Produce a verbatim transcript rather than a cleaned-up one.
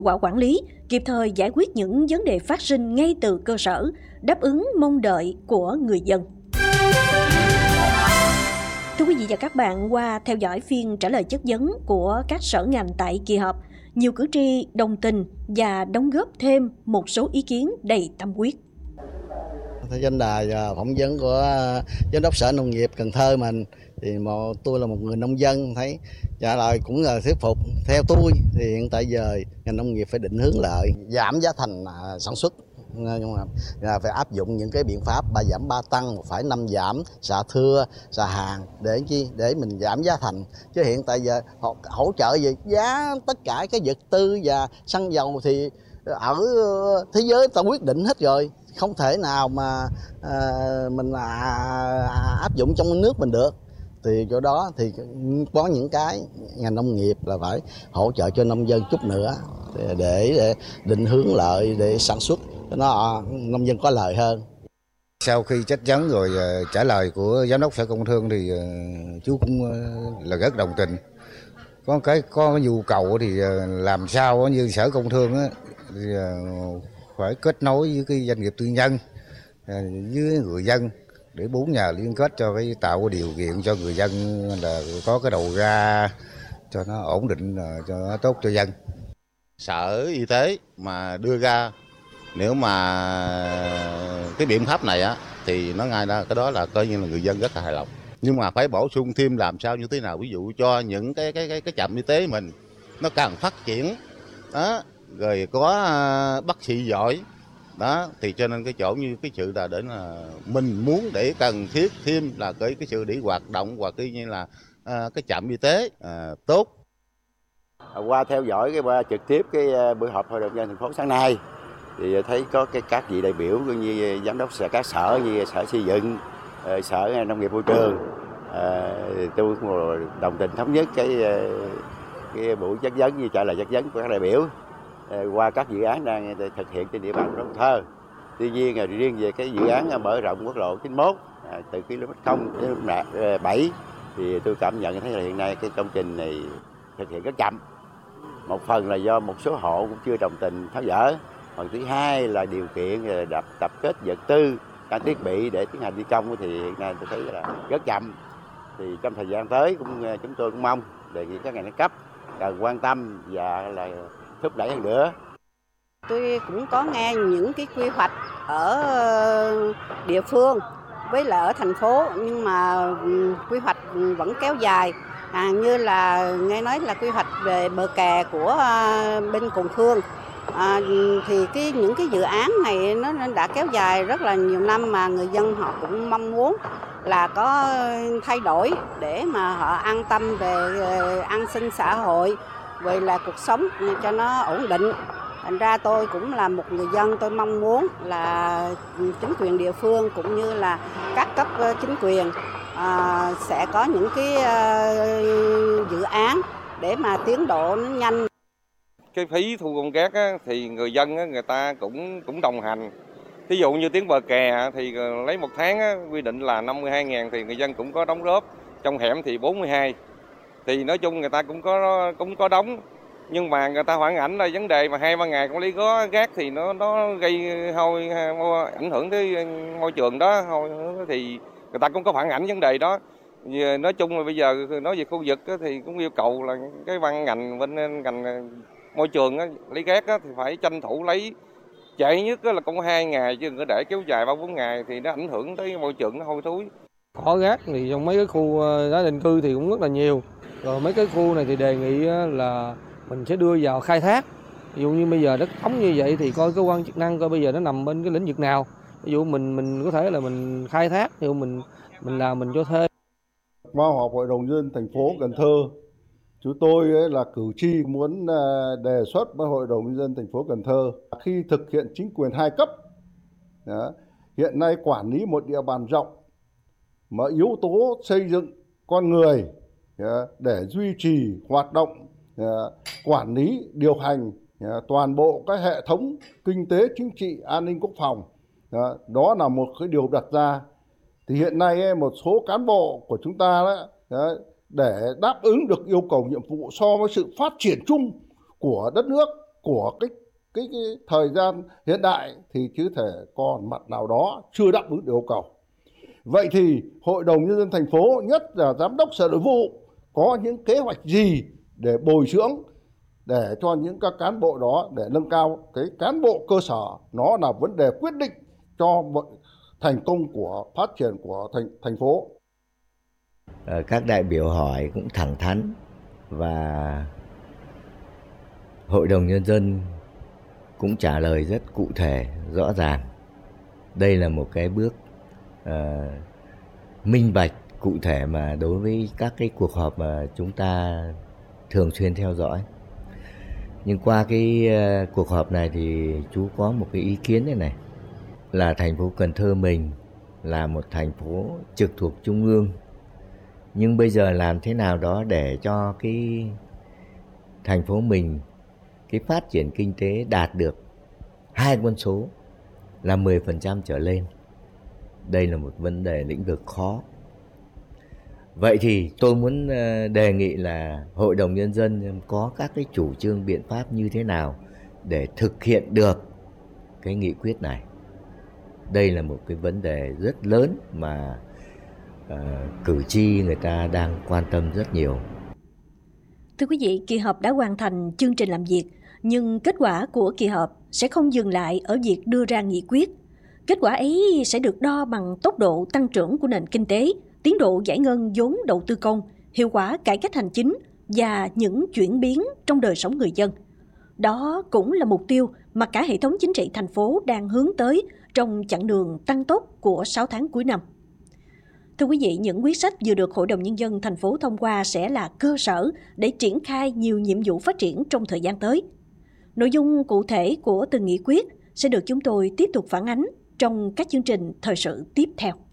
quả quản lý, kịp thời giải quyết những vấn đề phát sinh ngay từ cơ sở, đáp ứng mong đợi của người dân. Thưa quý vị và các bạn, qua theo dõi phiên trả lời chất vấn của các sở ngành tại kỳ họp, nhiều cử tri đồng tình và đóng góp thêm một số ý kiến đầy tâm huyết. Trên đài phỏng vấn của giám đốc Sở Nông nghiệp Cần Thơ mình thì một, tôi là một người nông dân, thấy trả lời cũng là thuyết phục. Theo tôi thì hiện tại giờ ngành nông nghiệp phải định hướng lợi, giảm giá thành sản xuất, nhưng mà phải áp dụng những cái biện pháp ba giảm ba tăng, một phải năm giảm, xạ thưa, xạ hàng để chi để mình giảm giá thành. Chứ hiện tại giờ họ hỗ trợ gì giá tất cả cái vật tư và xăng dầu thì ở thế giới ta quyết định hết rồi, không thể nào mà à, mình à, áp dụng trong nước mình được. Thì chỗ đó thì có những cái ngành nông nghiệp là phải hỗ trợ cho nông dân chút nữa để, để định hướng lợi để sản xuất cho nó nông dân có lợi hơn. Sau khi chất vấn rồi uh, trả lời của giám đốc Sở Công Thương thì uh, chú cũng uh, là rất đồng tình. Có cái có cái nhu cầu thì uh, làm sao như Sở Công Thương á, thì uh, phải kết nối với cái doanh nghiệp tư nhân, uh, với người dân để bốn nhà liên kết cho cái tạo cái điều kiện cho người dân là có cái đầu ra cho nó ổn định, uh, cho nó tốt cho dân. Sở Y tế mà đưa ra nếu mà cái biện pháp này á thì nó ngay đó cái đó là coi như là người dân rất là hài lòng, nhưng mà phải bổ sung thêm làm sao như thế nào, ví dụ cho những cái cái cái cái trạm y tế mình nó càng phát triển đó, rồi có bác sĩ giỏi đó, thì cho nên cái chỗ như cái sự là để là mình muốn để cần thiết thêm là cái cái sự để hoạt động hoặc cái như là à, cái trạm y tế à, tốt. Qua theo dõi cái qua trực tiếp cái buổi họp hội đồng nhân thành phố sáng nay thì thấy có cái các vị đại biểu như giám đốc sở các sở như sở xây dựng, sở nông nghiệp môi trường, à, tôi cũng đồng tình thống nhất cái cái buổi chất vấn như trả lời chất vấn của các đại biểu à, qua các dự án đang thực hiện trên địa bàn Cần Thơ. Tuy nhiên là riêng về cái dự án mở rộng quốc lộ chín mốt à, từ km không đến bảy thì tôi cảm nhận thấy là hiện nay cái công trình này thực hiện rất chậm. Một phần là do một số hộ cũng chưa đồng tình tháo dỡ. Phần thứ hai là điều kiện đập tập kết vật tư, các thiết bị để tiến hành thi công thì hiện nay tôi thấy là rất chậm. Thì trong thời gian tới cũng chúng tôi cũng mong đề nghị các ngành các cấp cần quan tâm và là thúc đẩy hơn nữa. Tôi cũng có nghe những cái quy hoạch ở địa phương với là ở thành phố, nhưng mà quy hoạch vẫn kéo dài. À, như là nghe nói là quy hoạch về bờ kè của bên Cần Khương. À, thì cái những cái dự án này nó đã kéo dài rất là nhiều năm mà người dân họ cũng mong muốn là có thay đổi để mà họ an tâm về an sinh xã hội, về là cuộc sống cho nó ổn định. Thành ra tôi cũng là một người dân, tôi mong muốn là chính quyền địa phương cũng như là các cấp chính quyền à, sẽ có những cái uh, dự án để mà tiến độ nó nhanh. Cái phí thu gom rác á, thì người dân á, người ta cũng cũng đồng hành. Ví dụ như tuyến bờ kè thì lấy một tháng á, quy định là năm mươi hai ngàn thì người dân cũng có đóng góp. Trong hẻm thì bốn mươi hai. Thì nói chung người ta cũng có cũng có đóng. Nhưng mà người ta phản ảnh là vấn đề mà hai ba ngày cũng lấy có rác thì nó nó gây hôi, ảnh hưởng tới môi trường đó, thì người ta cũng có phản ảnh vấn đề đó. Nói chung là bây giờ nói về khu vực thì cũng yêu cầu là cái ban ngành bên ngành môi trường á, lấy rác á, thì phải tranh thủ lấy trễ nhất là cũng hai ngày, chứ đừng có để kéo dài ba bốn ngày thì nó ảnh hưởng tới môi trường, nó hôi thối. Có rác thì trong mấy cái khu tái định cư thì cũng rất là nhiều. Rồi mấy cái khu này thì đề nghị là mình sẽ đưa vào khai thác. Ví dụ như bây giờ đất trống như vậy thì coi cơ quan chức năng coi bây giờ nó nằm bên cái lĩnh vực nào. Ví dụ mình mình có thể là mình khai thác, ví dụ mình mình làm mình cho thuê. Qua họp Hội đồng nhân dân thành phố Cần Thơ, chúng tôi là cử tri muốn đề xuất với Hội đồng nhân dân thành phố Cần Thơ khi thực hiện chính quyền hai cấp, đó, hiện nay quản lý một địa bàn rộng mà yếu tố xây dựng con người để duy trì hoạt động quản lý điều hành toàn bộ các hệ thống kinh tế chính trị an ninh quốc phòng, đó là một cái điều đặt ra. Thì hiện nay một số cán bộ của chúng ta đó, để đáp ứng được yêu cầu nhiệm vụ so với sự phát triển chung của đất nước của cái, cái, cái thời gian hiện đại thì chứ thể còn mặt nào đó chưa đáp ứng được yêu cầu. Vậy thì Hội đồng Nhân dân thành phố, nhất là Giám đốc Sở Nội vụ, có những kế hoạch gì để bồi dưỡng để cho những các cán bộ đó để nâng cao cái cán bộ cơ sở, nó là vấn đề quyết định cho thành công của phát triển của thành, thành phố. Các đại biểu hỏi cũng thẳng thắn và Hội đồng Nhân dân cũng trả lời rất cụ thể, rõ ràng. Đây là một cái bước uh, minh bạch, cụ thể mà đối với các cái cuộc họp mà chúng ta thường xuyên theo dõi. Nhưng qua cái uh, cuộc họp này thì chú có một cái ý kiến này này, là thành phố Cần Thơ mình là một thành phố trực thuộc Trung ương. Nhưng bây giờ làm thế nào đó để cho cái thành phố mình, cái phát triển kinh tế đạt được hai con số là mười phần trăm trở lên. Đây là một vấn đề lĩnh vực khó. Vậy thì tôi muốn đề nghị là Hội đồng Nhân dân có các cái chủ trương biện pháp như thế nào để thực hiện được cái nghị quyết này. Đây là một cái vấn đề rất lớn mà uh, cử tri người ta đang quan tâm rất nhiều. Thưa quý vị, kỳ họp đã hoàn thành chương trình làm việc, nhưng kết quả của kỳ họp sẽ không dừng lại ở việc đưa ra nghị quyết. Kết quả ấy sẽ được đo bằng tốc độ tăng trưởng của nền kinh tế, tiến độ giải ngân vốn đầu tư công, hiệu quả cải cách hành chính và những chuyển biến trong đời sống người dân. Đó cũng là mục tiêu mà cả hệ thống chính trị thành phố đang hướng tới trong chặng đường tăng tốc của sáu tháng cuối năm. Thưa quý vị, những quyết sách vừa được Hội đồng Nhân dân thành phố thông qua sẽ là cơ sở để triển khai nhiều nhiệm vụ phát triển trong thời gian tới. Nội dung cụ thể của từng nghị quyết sẽ được chúng tôi tiếp tục phản ánh trong các chương trình thời sự tiếp theo.